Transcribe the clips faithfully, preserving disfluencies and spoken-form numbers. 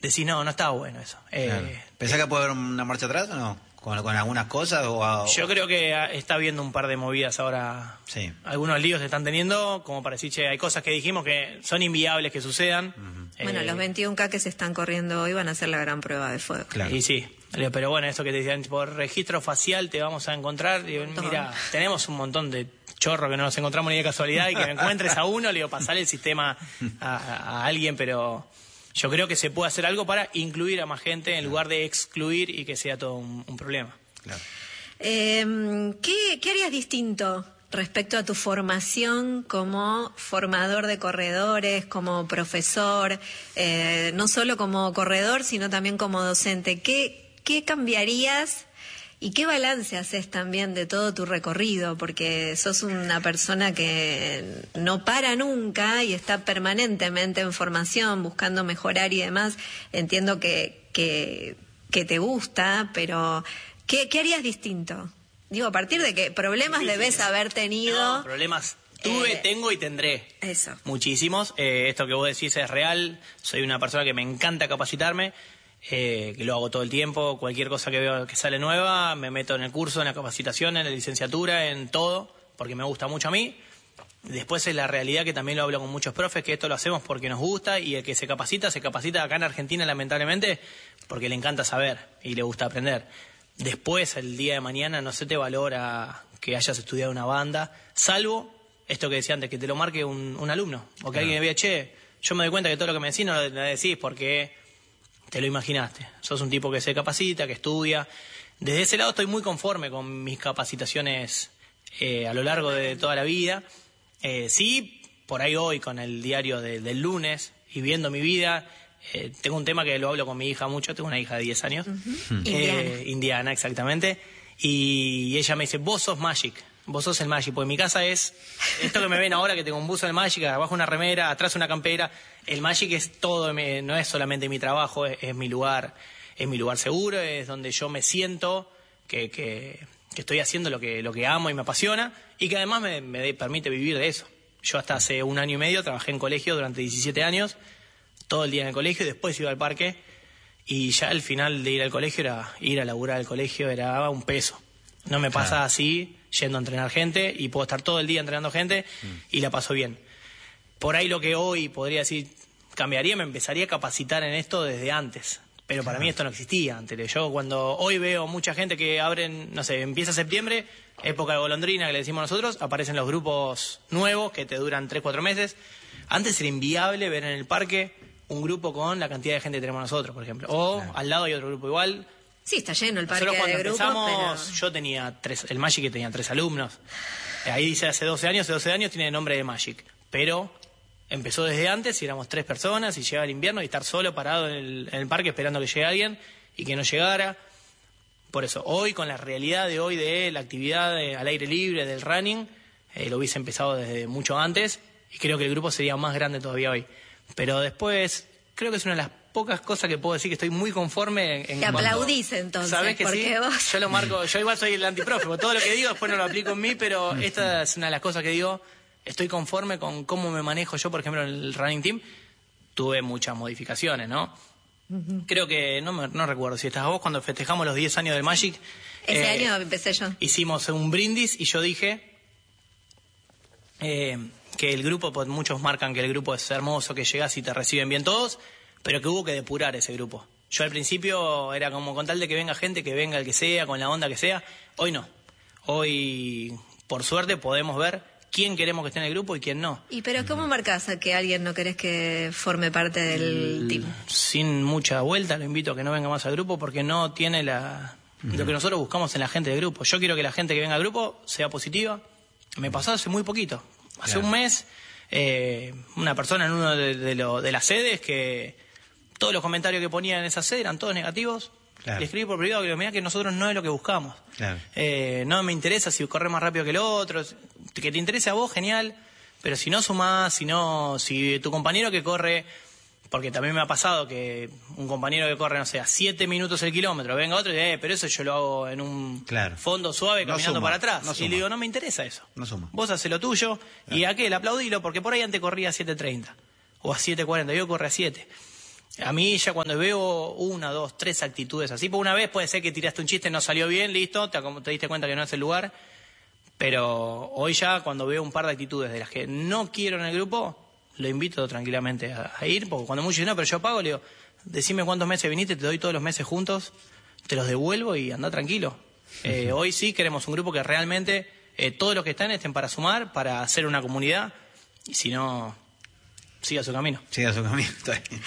decís, no, no está bueno eso. Claro. Eh, ¿Pensás que puede haber una marcha atrás o no? ¿Con, con algunas cosas? O, o... Yo creo que está habiendo un par de movidas ahora. Sí. Algunos líos se están teniendo, como para decir, che, hay cosas que dijimos que son inviables que sucedan. Uh-huh. eh, Bueno, los veintiún K que se están corriendo hoy van a ser la gran prueba de fuego. Claro. Y sí, pero bueno, eso que te decían, por registro facial te vamos a encontrar. Digo, mira, tenemos un montón de chorro que no nos encontramos ni de casualidad y que me encuentres a uno, le digo, pasarle el sistema a, a, a alguien, pero yo creo que se puede hacer algo para incluir a más gente en lugar de excluir y que sea todo un, un problema. Claro. Eh, ¿qué, ¿Qué harías distinto respecto a tu formación como formador de corredores, como profesor, eh, no solo como corredor, sino también como docente? ¿Qué, qué cambiarías y qué balance haces también de todo tu recorrido? Porque sos una persona que no para nunca y está permanentemente en formación, buscando mejorar y demás. Entiendo que, que, que te gusta, pero... ¿Qué, ¿Qué harías distinto? Digo, a partir de qué problemas Difícil. debes haber tenido. No, problemas tuve, eh, tengo y tendré. Eso. Muchísimos. Eh, esto que vos decís es real. Soy una persona que me encanta capacitarme, eh, que lo hago todo el tiempo. Cualquier cosa que veo que sale nueva, me meto en el curso, en la capacitación, en la licenciatura, en todo, porque me gusta mucho a mí. Después es la realidad que también lo hablo con muchos profes, que esto lo hacemos porque nos gusta y el que se capacita, se capacita acá en Argentina lamentablemente porque le encanta saber y le gusta aprender. Después, el día de mañana, no se te valora que hayas estudiado una banda, salvo esto que decía antes, que te lo marque un, un alumno. O que alguien me diga, che, yo me doy cuenta que todo lo que me decís no lo decís porque te lo imaginaste. Sos un tipo que se capacita, que estudia. Desde ese lado estoy muy conforme con mis capacitaciones eh, a lo largo de toda la vida. Eh, sí, por ahí hoy con el diario de, del lunes y viendo mi vida... Eh, tengo un tema que lo hablo con mi hija mucho, tengo una hija de diez años, Uh-huh. eh, Indiana. Indiana, exactamente, y ella me dice, vos sos Magic, vos sos el Magic, porque mi casa es, esto que me ven ahora, que tengo un buzo del Magic, abajo una remera, atrás una campera, el Magic es todo, no es solamente mi trabajo, es, es mi lugar, es mi lugar seguro, es donde yo me siento que, que, que estoy haciendo lo que, lo que amo y me apasiona, y que además me, me permite vivir de eso. Yo hasta hace un año y medio trabajé en colegio durante diecisiete años, todo el día en el colegio, y después iba al parque y ya al final de ir al colegio era ir a laburar al colegio, era un peso. No me pasa Claro. así yendo a entrenar gente y puedo estar todo el día entrenando gente mm. y la paso bien. Por ahí lo que hoy podría decir cambiaría, me empezaría a capacitar en esto desde antes. Pero para Claro. mí esto no existía antes. Yo cuando hoy veo mucha gente que abren, no sé, empieza septiembre, época de golondrina que le decimos nosotros, aparecen los grupos nuevos que te duran tres, cuatro meses. Antes era inviable ver en el parque un grupo con la cantidad de gente que tenemos nosotros, por ejemplo. O Claro. al lado hay otro grupo igual. Sí, está lleno el parque Nosotros cuando de grupos, empezamos, pero... yo tenía tres, el Magic tenía tres alumnos. Ahí dice hace doce años, hace doce años tiene el nombre de Magic. Pero empezó desde antes y éramos tres personas y llegaba el invierno y estar solo parado en el, en el parque esperando que llegue alguien y que no llegara. Por eso, hoy con la realidad de hoy de la actividad de, al aire libre, del running, eh, lo hubiese empezado desde mucho antes y creo que el grupo sería más grande todavía hoy. Pero después, creo que es una de las pocas cosas que puedo decir que estoy muy conforme en, en Te cuanto- aplaudís entonces, ¿Sabés que porque sí? vos... Yo lo marco, yo igual soy el antiprofe, porque todo lo que digo después no lo aplico en mí, pero esta es una de las cosas que digo, estoy conforme con cómo me manejo yo, por ejemplo, en el running team. Tuve muchas modificaciones, ¿no? Uh-huh. Creo que, no, me, no recuerdo si estás vos, cuando festejamos los diez años del Magic. Ese eh, año empecé yo. Hicimos un brindis y yo dije... Eh, que el grupo, pues muchos marcan que el grupo es hermoso, que llegas y te reciben bien todos, pero que hubo que depurar ese grupo. Yo al principio era como con tal de que venga gente, que venga el que sea, con la onda que sea. Hoy no. Hoy, por suerte, podemos ver quién queremos que esté en el grupo y quién no. ¿Y pero cómo marcás a que alguien no querés que forme parte del el, team? Sin mucha vuelta, lo invito a que no venga más al grupo porque no tiene la uh-huh. lo que nosotros buscamos en la gente del grupo. Yo quiero que la gente que venga al grupo sea positiva. Me pasó hace muy poquito. Hace claro. un mes, eh, una persona en uno de, de, lo, de las sedes que todos los comentarios que ponía en esa sede eran todos negativos. Claro. Le escribí por privado que mira que nosotros no es lo que buscamos. Claro. Eh, no me interesa si corre más rápido que el otro. Que te interese a vos, genial. Pero si no sumás, si no, si tu compañero que corre, porque también me ha pasado que un compañero que corre, no sé, a siete minutos el kilómetro, venga otro y dice, eh, pero eso yo lo hago en un claro. fondo suave, caminando no para atrás. No y le digo, no me interesa eso. No suma. Vos haces lo tuyo claro. y aquel aplaudilo, porque por ahí antes corría a siete treinta o a siete cuarenta, yo corre a siete. A mí ya cuando veo una, dos, tres actitudes así, por una vez puede ser que tiraste un chiste, no salió bien, listo, te, te diste cuenta que no es el lugar, pero hoy ya cuando veo un par de actitudes de las que no quiero en el grupo, lo invito tranquilamente a, a ir, porque cuando muchos dicen, no, pero yo pago, le digo, decime cuántos meses viniste, te doy todos los meses juntos, te los devuelvo y anda tranquilo. Eh, hoy sí queremos un grupo que realmente eh, todos los que están estén para sumar, para hacer una comunidad, y si no... siga su camino. Siga su camino, está bien.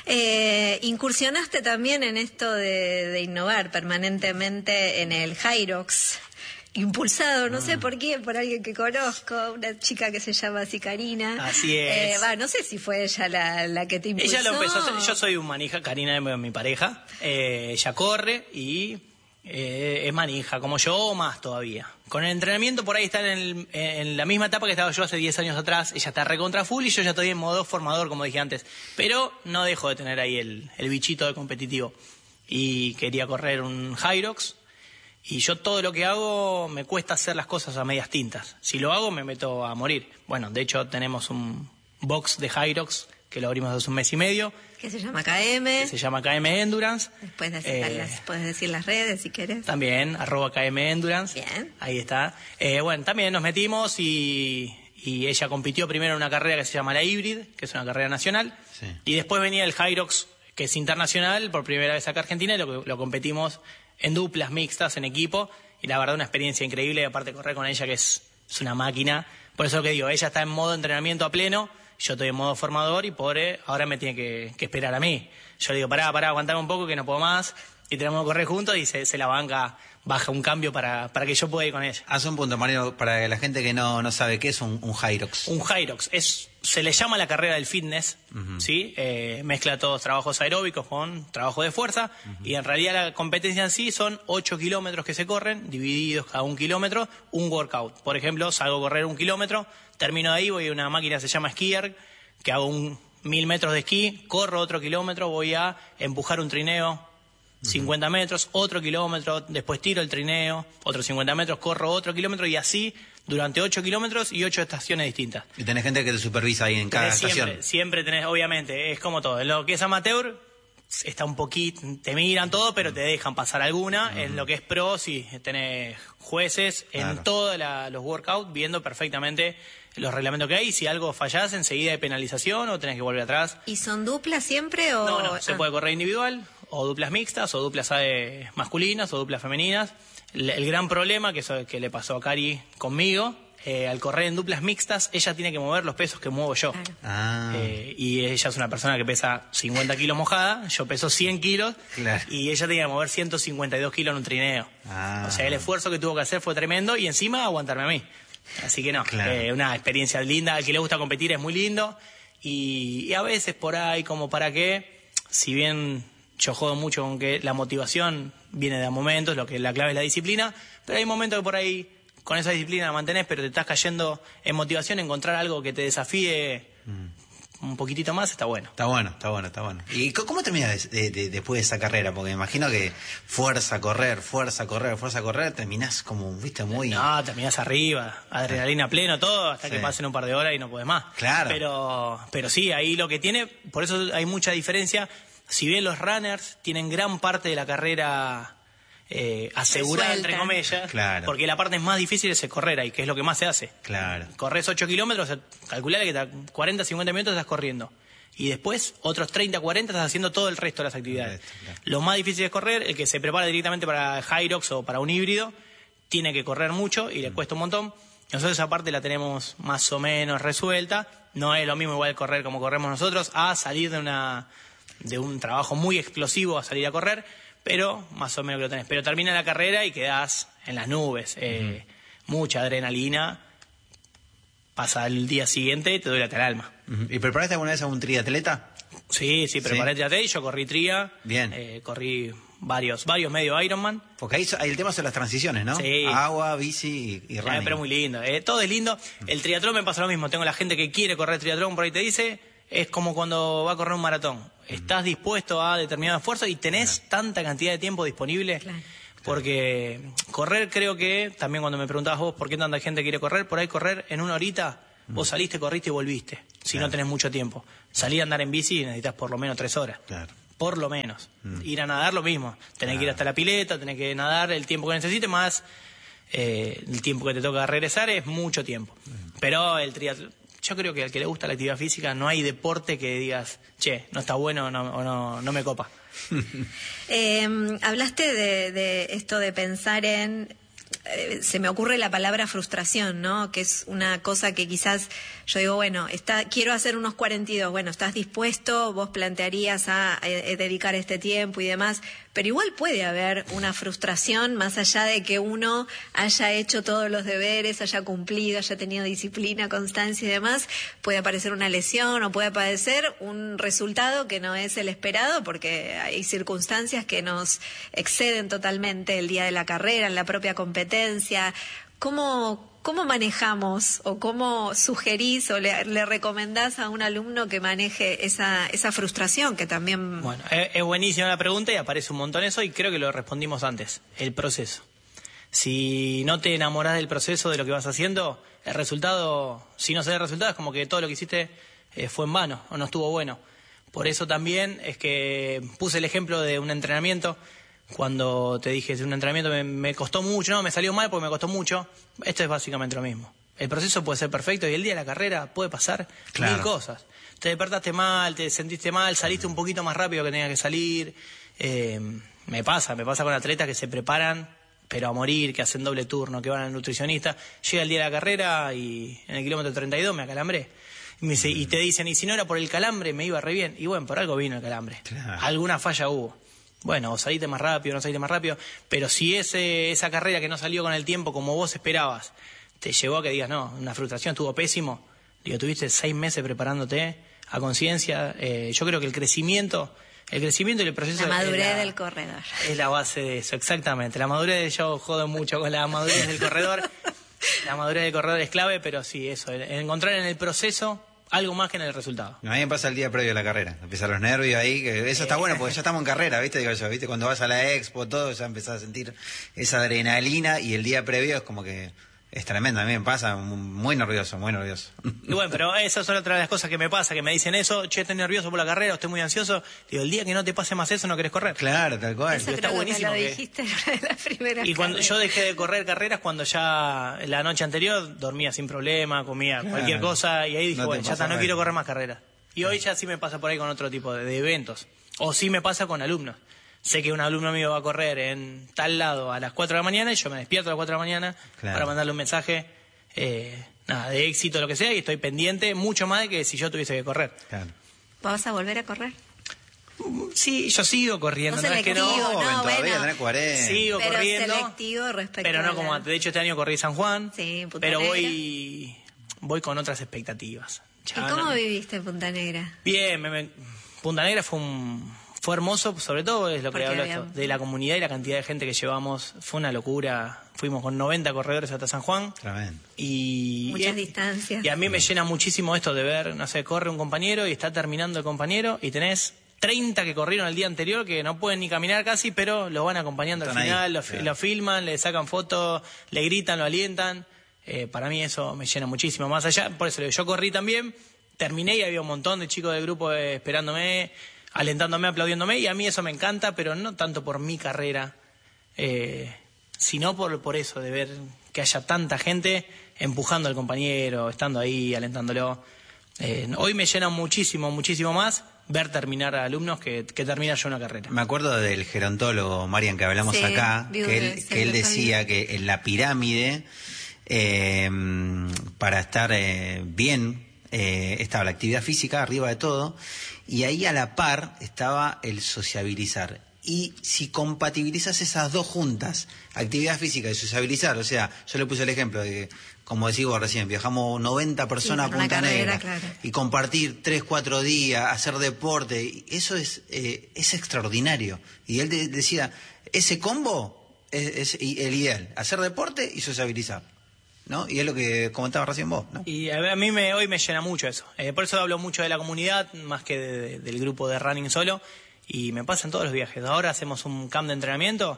Eh, incursionaste también en esto de, de innovar permanentemente en el Hyrox, impulsado, no ah. sé por quién, por alguien que conozco, una chica que se llama así Karina. Así es. Eh, va, no sé si fue ella la, la que te impulsó. Ella lo empezó a hacer, yo soy un manija, Karina es mi pareja, eh, ella corre y eh, es manija, como yo o más todavía. Con el entrenamiento por ahí está en, el, en la misma etapa que estaba yo hace diez años atrás. Ella está recontra full y yo ya estoy en modo formador, como dije antes. Pero no dejo de tener ahí el, el bichito de competitivo. Y quería correr un Hyrox. Y yo todo lo que hago me cuesta hacer las cosas a medias tintas. Si lo hago me meto a morir. Bueno, de hecho tenemos un box de Hyrox que lo abrimos hace un mes y medio. Que se llama K M. Que se llama K M Endurance. Después de eh, las, puedes decir las redes si quieres. También, arroba K M Endurance. Bien. Ahí está. Eh, bueno, también nos metimos y, y ella compitió primero en una carrera que se llama la Hybrid, que es una carrera nacional. Sí. Y después venía el Hyrox, que es internacional, por primera vez acá en Argentina, y lo, lo competimos en duplas mixtas, en equipo. Y la verdad, una experiencia increíble. Y aparte, correr con ella, que es, es una máquina. Por eso lo que digo, ella está en modo entrenamiento a pleno. Yo estoy en modo formador y pobre, ahora me tiene que, que esperar a mí. Yo le digo, pará, pará, aguantame un poco que no puedo más. Y tenemos que correr juntos y se, se la banca, baja un cambio para, para que yo pueda ir con ella. Haz un punto, Mario, para la gente que no, no sabe qué es un, un Hyrox. Un Hyrox es, se le llama la carrera del fitness, uh-huh. ¿sí? Eh, mezcla todos trabajos aeróbicos con trabajo de fuerza. Uh-huh. Y en realidad la competencia en sí son ocho kilómetros que se corren, divididos cada un kilómetro, un workout. Por ejemplo, salgo a correr un kilómetro, termino de ahí, voy a una máquina que se llama Skier, que hago un mil metros de esquí, corro otro kilómetro, voy a empujar un trineo, cincuenta metros, otro kilómetro, después tiro el trineo, otros cincuenta metros, corro otro kilómetro y así durante ocho kilómetros y ocho estaciones distintas. Y tenés gente que te supervisa ahí en cada tenés estación. Siempre, siempre tenés, obviamente, es como todo. En lo que es amateur, está un poquito, te miran todo, pero te dejan pasar alguna. Uh-huh. En lo que es pro, sí, tenés jueces en claro. todos los workouts viendo perfectamente los reglamentos que hay. Y si algo fallás, enseguida hay penalización o tenés que volver atrás. ¿Y son duplas siempre o...? No, no, se ah. puede correr individual, o duplas mixtas, o duplas eh, masculinas, o duplas femeninas. El, el gran problema que, eso, que le pasó a Cari conmigo, eh, al correr en duplas mixtas, ella tiene que mover los pesos que muevo yo. Claro. Ah. Eh, y ella es una persona que pesa cincuenta kilos mojada, yo peso cien kilos, claro. y ella tenía que mover ciento cincuenta y dos kilos en un trineo. Ah. O sea, el esfuerzo que tuvo que hacer fue tremendo, y encima aguantarme a mí. Así que no, claro. eh, una experiencia linda. Al que le gusta competir es muy lindo. Y, y a veces por ahí, como para qué, si bien yo jodo mucho con que la motivación viene de a momentos, lo que la clave es la disciplina, pero hay momentos que por ahí con esa disciplina la mantenés, pero te estás cayendo en motivación, encontrar algo que te desafíe mm. un poquitito más, está bueno. Está bueno, está bueno, está bueno. ¿Y cómo terminas de, de, después de esa carrera? Porque me imagino que fuerza, correr, fuerza, correr, fuerza, correr, terminás como, viste, muy... No, terminás arriba, adrenalina pleno, todo, hasta sí. que pasen un par de horas y no podés más. Claro. Pero, pero sí, ahí lo que tiene, por eso hay mucha diferencia. Si bien los runners tienen gran parte de la carrera eh, asegurada, entre comillas, claro. porque la parte más difícil es el correr ahí, que es lo que más se hace. Claro. Corres ocho kilómetros, calculale que cuarenta, cincuenta minutos estás corriendo. Y después, otros treinta, cuarenta estás haciendo todo el resto de las actividades. Esto, claro. Lo más difícil es correr, el que se prepara directamente para Hyrox o para un híbrido, tiene que correr mucho y le mm. cuesta un montón. Nosotros esa parte la tenemos más o menos resuelta. No es lo mismo igual correr como corremos nosotros, a salir de una... de un trabajo muy explosivo a salir a correr, pero más o menos que lo tenés. Pero termina la carrera y quedás en las nubes, eh, uh-huh. mucha adrenalina, pasa el día siguiente y te duele hasta el alma. Uh-huh. ¿Y preparaste alguna vez a un triatleta? Sí, sí, preparé ¿Sí? triatleta y yo corrí tría. Bien. Eh, corrí varios, varios medio Ironman. Porque ahí, ahí el tema son las transiciones, ¿no? Sí. Agua, bici y, y running. Eh, pero muy lindo, eh, todo es lindo. Uh-huh. El triatlón me pasa lo mismo, tengo la gente que quiere correr triatlón, por ahí te dice... Es como cuando va a correr un maratón. Estás dispuesto a determinado esfuerzo y tenés claro. tanta cantidad de tiempo disponible. Claro. Porque correr, creo que, también cuando me preguntabas vos por qué tanta gente quiere correr, por ahí correr en una horita Mm. Vos saliste, corriste y volviste, si Claro. no tenés mucho tiempo. Salir a andar en bici necesitas por lo menos tres horas. Claro. Por lo menos. Mm. Ir a nadar lo mismo. Tenés que ir Claro. hasta la pileta, tenés que nadar el tiempo que necesites, más eh, el tiempo que te toca regresar es mucho tiempo. Mm. Pero el triatlón, yo creo que al que le gusta la actividad física no hay deporte que digas, che, no está bueno o no, o no, no me copa. Eh, hablaste de, de esto de pensar en, eh, se me ocurre la palabra frustración, ¿no? Que es una cosa que quizás yo digo, bueno, está, quiero hacer unos cuarenta y dos, bueno, ¿estás dispuesto? Vos plantearías a, a dedicar este tiempo y demás, pero igual puede haber una frustración más allá de que uno haya hecho todos los deberes, haya cumplido, haya tenido disciplina, constancia y demás, puede aparecer una lesión o puede aparecer un resultado que no es el esperado porque hay circunstancias que nos exceden totalmente el día de la carrera, en la propia competencia. ¿Cómo, cómo manejamos o cómo sugerís o le, le recomendás a un alumno que maneje esa, esa frustración que también... Bueno, es, es buenísima la pregunta y aparece un montón eso y creo que lo respondimos antes, el proceso. Si no te enamorás del proceso, de lo que vas haciendo, el resultado, si no se da el resultado, es como que todo lo que hiciste eh, fue en vano o no estuvo bueno. Por eso también es que puse el ejemplo de un entrenamiento. Cuando te dije, un entrenamiento me, me costó mucho, no, me salió mal porque me costó mucho. Esto es básicamente lo mismo. El proceso puede ser perfecto y el día de la carrera puede pasar Claro. mil cosas. Te despertaste mal, te sentiste mal, saliste un poquito más rápido que tenías que salir. Eh, me pasa, me pasa con atletas que se preparan, pero a morir, que hacen doble turno, que van al nutricionista. Llega el día de la carrera y en el kilómetro treinta y dos me acalambré. Y, me dice, y te dicen, y si no era por el calambre, me iba re bien. Y bueno, por algo vino el calambre. Claro. Alguna falla hubo. Bueno, o saliste más rápido, no saliste más rápido, pero si ese, esa carrera que no salió con el tiempo como vos esperabas, te llevó a que digas, no, una frustración, estuvo pésimo, digo, tuviste seis meses preparándote a conciencia, eh, yo creo que el crecimiento, el crecimiento y el proceso... La madurez es la, del corredor. Es la base de eso, exactamente. La madurez, yo jodo mucho con la madurez del corredor, la madurez del corredor es clave, pero sí, eso, el, el encontrar en el proceso algo más que en el resultado. A mí me pasa el día previo a la carrera. Empiezan los nervios ahí, que eso está bueno porque ya estamos en carrera, ¿viste? Digo yo, ¿viste? Cuando vas a la expo, todo, ya empezás a sentir esa adrenalina y el día previo es como que es tremendo. A mí me pasa muy nervioso, muy nervioso. Y bueno, pero esas son otras de las cosas que me pasa, que me dicen eso, che, estoy nervioso por la carrera, estoy muy ansioso. Digo, el día que no te pase más eso, no querés correr. Claro, tal cual. Eso está creo que me buenísimo lo que- dijiste en una de las primeras Y cuando carreras. yo dejé de correr carreras, cuando ya la noche anterior dormía sin problema, comía Claro. cualquier cosa, y ahí dije, No te bueno, ya pasa está, no nada. quiero correr más carreras. Y hoy ya sí me pasa por ahí con otro tipo de, de eventos. O sí me pasa con alumnos. Sé que un alumno mío va a correr en tal lado a las cuatro de la mañana y yo me despierto a las cuatro de la mañana Claro. para mandarle un mensaje eh, nada, de éxito, lo que sea, y estoy pendiente mucho más de que si yo tuviese que correr. Claro. ¿Vas a volver a correr? Sí, yo sigo corriendo, No no es que no. selectivo, Joven, no, todavía bueno. tenés cuarenta. Sigo Pero corriendo. selectivo respecto Pero a no la- como antes. De hecho, este año corrí San Juan. Sí, Punta pero Negra. voy voy con otras expectativas. Ya ¿Y cómo no- viviste Punta Negra? Bien, me- me- Punta Negra fue un fue hermoso, sobre todo es lo que Porque hablo había- esto, de la comunidad y la cantidad de gente que llevamos. Fue una locura. Fuimos con noventa corredores hasta San Juan. Tremendo. Y, Muchas y- distancias. Y a mí me llena muchísimo esto de ver, no sé, corre un compañero y está terminando el compañero y tenés treinta que corrieron el día anterior que no pueden ni caminar casi, pero lo van acompañando Están al ahí, final, lo, fi- claro. lo filman, le sacan fotos, le gritan, lo alientan. Eh, para mí eso me llena muchísimo. Más allá, por eso le digo, yo corrí también, terminé y había un montón de chicos del grupo eh, esperándome, alentándome, aplaudiéndome, y a mí eso me encanta, pero no tanto por mi carrera, eh, sino por, por eso, de ver que haya tanta gente empujando al compañero, estando ahí, alentándolo. Eh, hoy me llena muchísimo, muchísimo más ver terminar a alumnos que, que terminar yo una carrera. Me acuerdo del gerontólogo, Marian, que hablamos Sí, acá, viudo que de él, que él Silvio decía que en la pirámide, eh, para estar eh, bien, eh, estaba la actividad física arriba de todo, y ahí a la par estaba el sociabilizar. Y si compatibilizas esas dos juntas, actividad física y sociabilizar, o sea, yo le puse el ejemplo de que, como decís vos recién, viajamos noventa personas Sí, a por una Punta carrera, Negra claro. y compartir tres, cuatro días, hacer deporte, y eso es eh, es extraordinario. Y él de- decía, ese combo es, es i- el ideal, hacer deporte y sociabilizar, ¿no? Y es lo que comentabas recién vos, ¿no? Y a, ver, a mí me, hoy me llena mucho eso. Eh, por eso hablo mucho de la comunidad, más que de- de- del grupo de running solo. Y me pasa en todos los viajes. Ahora hacemos un camp de entrenamiento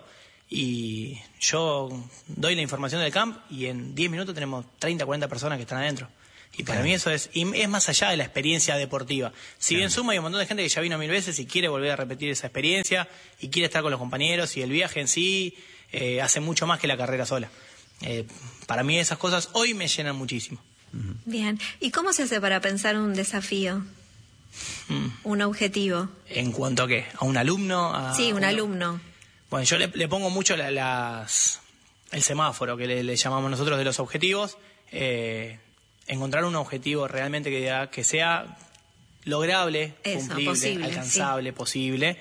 y yo doy la información del camp y en diez minutos tenemos treinta, cuarenta personas que están adentro. Y para Claro. mí eso es, y es más allá de la experiencia deportiva. Si Claro. bien suma, hay un montón de gente que ya vino mil veces y quiere volver a repetir esa experiencia y quiere estar con los compañeros, y el viaje en sí eh, hace mucho más que la carrera sola. Eh, para mí esas cosas hoy me llenan muchísimo. Bien. ¿Y cómo se hace para pensar un desafío? Mm. Un objetivo. ¿En cuanto a qué? ¿A un alumno? A Sí, un uno? alumno. Bueno, yo le, le pongo mucho la- las, el semáforo que le, le llamamos nosotros de los objetivos. Eh, encontrar un objetivo realmente que, diga- que sea lograble, Eso, cumplible, posible, alcanzable, posible.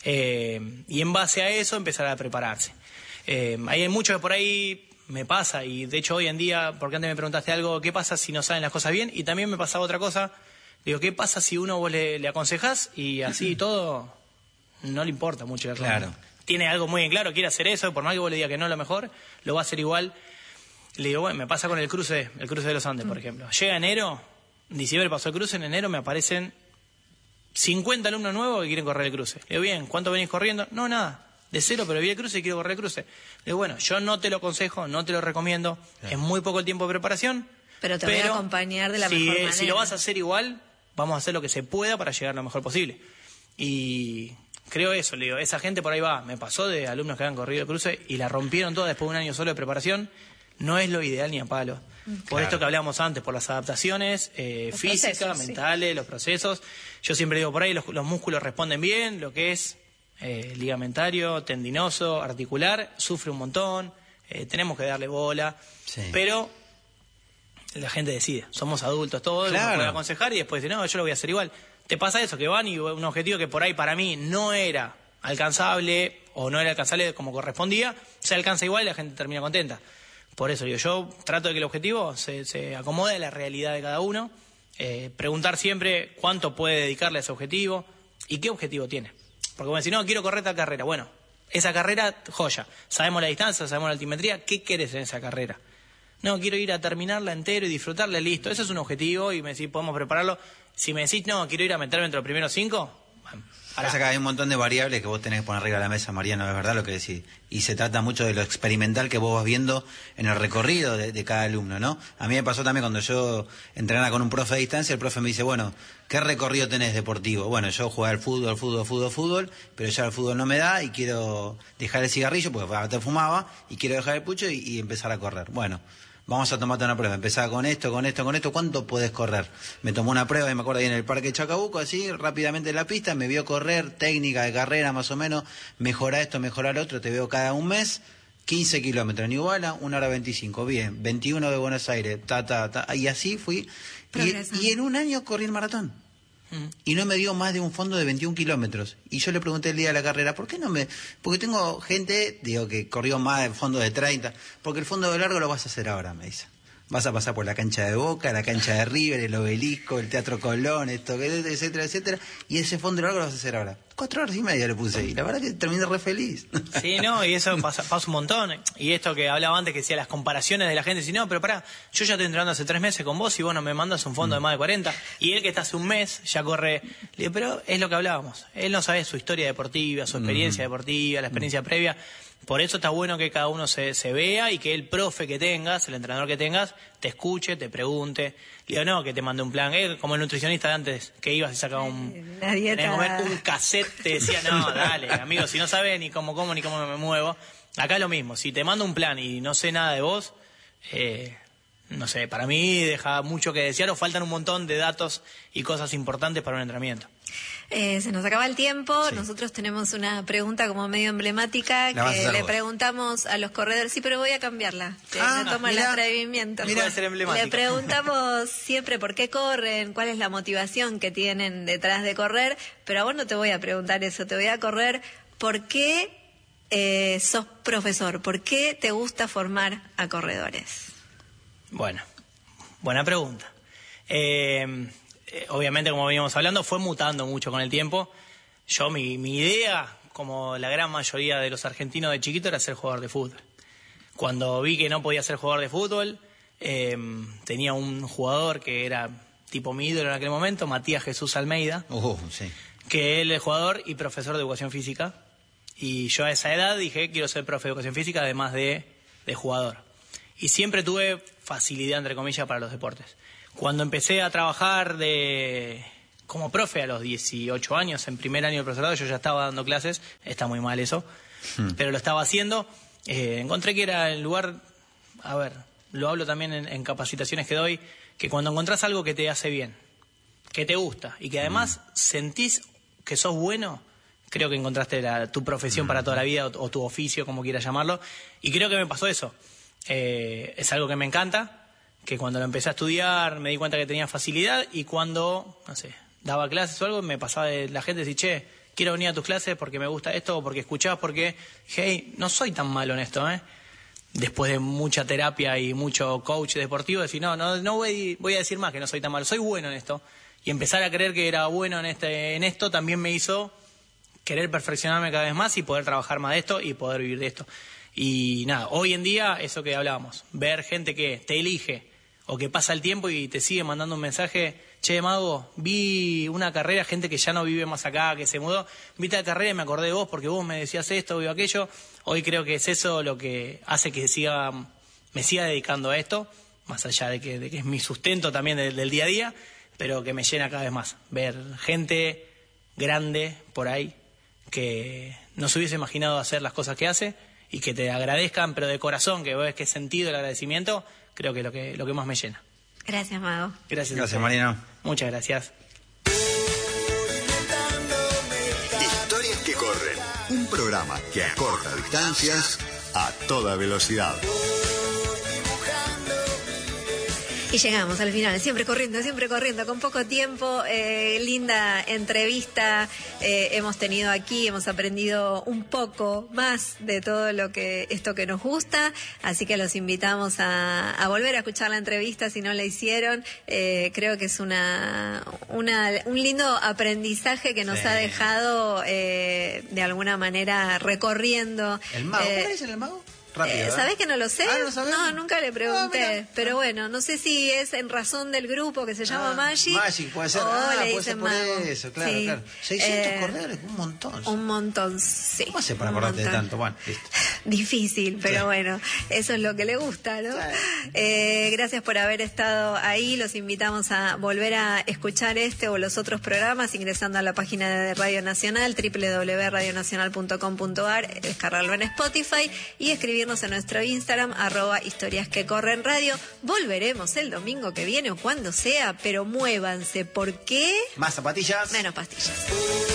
Eh, y en base a eso empezar a prepararse. Eh, hay mucho que por ahí me pasa, y de hecho hoy en día, porque antes me preguntaste algo, ¿qué pasa si no salen las cosas bien? Y también me pasaba otra cosa. Digo, ¿qué pasa si uno vos le, le aconsejás y así todo no le importa mucho el Claro. resultado? Tiene algo muy en claro, quiere hacer eso, por más que vos le digas que no es lo mejor, lo va a hacer igual. Le digo, bueno, me pasa con el cruce, el cruce de los Andes, por ejemplo. Llega enero, en diciembre pasó el cruce, en enero me aparecen cincuenta alumnos nuevos que quieren correr el cruce. Le digo, bien, ¿cuánto venís corriendo? No, nada, de cero, pero vi el cruce y quiero correr el cruce. Le digo, bueno, yo no te lo aconsejo, no te lo recomiendo, es muy poco el tiempo de preparación. Pero te voy a acompañar de la si, mejor eh, manera. Si lo vas a hacer igual, vamos a hacer lo que se pueda para llegar lo mejor posible. Y creo eso, le digo, esa gente por ahí va, me pasó de alumnos que habían corrido el cruce y la rompieron toda después de un año solo de preparación. No es lo ideal ni a palo. Por Claro. esto que hablábamos antes, por las adaptaciones eh, Los físicas, procesos, sí. mentales, los procesos. Yo siempre digo, por ahí los, los músculos responden bien, lo que es eh, ligamentario, tendinoso, articular, sufre un montón, eh, tenemos que darle bola, Sí. pero la gente decide, somos adultos todos, Claro. uno puede aconsejar y después dice, no, yo lo voy a hacer igual. ¿Te pasa eso? Que van y un objetivo que por ahí para mí no era alcanzable o no era alcanzable como correspondía, se alcanza igual y la gente termina contenta. Por eso digo, yo trato de que el objetivo se, se acomode a la realidad de cada uno, eh, preguntar siempre cuánto puede dedicarle a ese objetivo y qué objetivo tiene. Porque bueno, si no, quiero correr esta carrera, bueno, esa carrera, joya, sabemos la distancia, sabemos la altimetría, ¿qué querés en esa carrera? No, quiero ir a terminarla entero y disfrutarla, listo, ese es un objetivo y me decís, podemos prepararlo. Si me decís, no, quiero ir a meterme entre los primeros cinco, bueno, pará. Pasa que hay un montón de variables que vos tenés que poner arriba de la mesa, Mariano, es verdad lo que decís. Y se trata mucho de lo experimental que vos vas viendo en el recorrido de, de cada alumno, ¿no? A mí me pasó también cuando yo entrenaba con un profe de distancia, el profe me dice, bueno, ¿qué recorrido tenés deportivo? Bueno, yo jugué al fútbol, fútbol, fútbol, fútbol, pero ya el fútbol no me da y quiero dejar el cigarrillo, porque antes fumaba, y quiero dejar el pucho y, y empezar a correr. Bueno, vamos a tomarte una prueba. Empezaba con esto, con esto, con esto. ¿Cuánto podés correr? Me tomó una prueba y me acuerdo ahí en el Parque Chacabuco, así, rápidamente en la pista, me vio correr, técnica de carrera más o menos, mejorar esto, mejorar lo otro, te veo cada un mes, quince kilómetros en Iguala, una hora veinticinco, bien, veintiuno de Buenos Aires, ta, ta, ta, y así fui. Progresando. Y, y en un año corrí el maratón. Mm. Y no me dio más de un fondo de veintiún kilómetros. Y yo le pregunté el día de la carrera, ¿por qué no me...? Porque tengo gente, digo, que corrió más de fondo de treinta. Porque el fondo de largo lo vas a hacer ahora, me dice. Vas a pasar por la cancha de Boca, la cancha de River, el Obelisco, el Teatro Colón, esto, etcétera, etcétera. Y ese fondo de largo lo vas a hacer ahora. Cuatro horas y media le puse. Y la verdad que terminé re feliz. Sí, no, y eso pasa, pasa un montón. Y esto que hablaba antes, que decía las comparaciones de la gente, si no, pero pará, yo ya estoy entrenando hace tres meses con vos y vos no me mandas un fondo de más de cuarenta. Y él que está hace un mes ya corre. Le digo, pero es lo que hablábamos. Él no sabe su historia deportiva, su experiencia deportiva, la experiencia previa. Por eso está bueno que cada uno se, se vea y que el profe que tengas, el entrenador que tengas, te escuche, te pregunte. Le digo, no, que te mande un plan. Él, como el nutricionista de antes, que ibas y sacaba un, La dieta. tenés que comer un cassette, te decía, no, dale, amigo, si no sabes ni cómo como ni cómo me muevo. Acá es lo mismo, si te mando un plan y no sé nada de vos, eh, no sé, para mí deja mucho que desear o faltan un montón de datos y cosas importantes para un entrenamiento. Eh, se nos acaba el tiempo. Sí. Nosotros tenemos una pregunta como medio emblemática La vas a que hacer le vos. preguntamos a los corredores. Sí, pero voy a cambiarla. Que Ah, me toma el mirá. atrevimiento. Mirá, puede ser emblemática. Le preguntamos siempre por qué corren, cuál es la motivación que tienen detrás de correr. Pero a vos no te voy a preguntar eso. Te voy a correr por qué eh, sos profesor. ¿Por qué te gusta formar a corredores? Bueno, buena pregunta. Eh, eh, obviamente, como veníamos hablando, fue mutando mucho con el tiempo. Yo, mi, mi idea, como la gran mayoría de los argentinos de chiquito, era ser jugador de fútbol. Cuando vi que no podía ser jugador de fútbol, eh, tenía un jugador que era tipo mi ídolo en aquel momento, Matías Jesús Almeida, Uh, sí. que él es jugador y profesor de educación física. Y yo a esa edad dije, quiero ser profe de educación física, además de, de jugador. Y siempre tuve facilidad, entre comillas, para los deportes. Cuando empecé a trabajar de como profe a los dieciocho años, en primer año de profesorado, yo ya estaba dando clases, está muy mal eso, hmm. pero lo estaba haciendo. Eh, encontré que era el lugar, a ver, lo hablo también en, en capacitaciones que doy, que cuando encontrás algo que te hace bien, que te gusta y que además hmm. sentís que sos bueno, creo que encontraste la, tu profesión hmm. para toda la vida o, o tu oficio, como quieras llamarlo, y creo que me pasó eso. Eh, es algo que me encanta, que cuando lo empecé a estudiar me di cuenta que tenía facilidad, y cuando, no sé, daba clases o algo, me pasaba de la gente decir, che, quiero venir a tus clases porque me gusta esto, o porque escuchás, porque, hey, no soy tan malo en esto, ¿eh? Después de mucha terapia y mucho coach deportivo, decir, no, no, no voy, voy a decir más que no soy tan malo, soy bueno en esto. Y empezar a creer que era bueno en, este, en esto también me hizo querer perfeccionarme cada vez más y poder trabajar más de esto y poder vivir de esto. Y nada, hoy en día, eso que hablábamos, ver gente que te elige o que pasa el tiempo y te sigue mandando un mensaje, che, Mago, vi una carrera, gente que ya no vive más acá, que se mudó, vi esta carrera y me acordé de vos porque vos me decías esto o aquello. Hoy creo que es eso lo que hace que siga, me siga dedicando a esto, más allá de que, de que es mi sustento también del, del día a día, pero que me llena cada vez más. Ver gente grande por ahí que no se hubiese imaginado hacer las cosas que hace y que te agradezcan, pero de corazón, que ves que sentido el agradecimiento, creo que es lo que, lo que más me llena. Gracias, Mago. Gracias, gracias Mariano. Muchas gracias. Historias que corren. Un programa que acorta distancias a toda velocidad. Y llegamos al final, siempre corriendo, siempre corriendo, con poco tiempo. Eh, linda entrevista eh, hemos tenido aquí, hemos aprendido un poco más de todo lo que esto que nos gusta, así que los invitamos a, a volver a escuchar la entrevista si no la hicieron. Eh, creo que es una, una un lindo aprendizaje que nos sí. ha dejado eh, de alguna manera recorriendo. ¿El mago? Eh, ¿Cuál es el mago? Rápido, eh, ¿Sabés que no lo sé? Ah, ¿no, no, nunca le pregunté. Ah, pero bueno, no sé si es en razón del grupo que se llama ah, Magic. Magic, puede ser. O ah, le puede ser por mago. eso, claro, sí. claro. seiscientos eh, corredores, un montón. Un montón, sí. ¿Cómo hace para acordarte de tanto? Bueno, listo. Difícil, pero sí. bueno, eso es lo que le gusta, ¿no? Sí. Eh, gracias por haber estado ahí. Los invitamos a volver a escuchar este o los otros programas ingresando a la página de Radio Nacional, doble u doble u doble u punto radio nacional punto com punto a r, descargarlo en Spotify y escribirnos en nuestro Instagram, arroba historias que corren radio. Volveremos el domingo que viene o cuando sea, pero muévanse, porque más zapatillas, menos pastillas.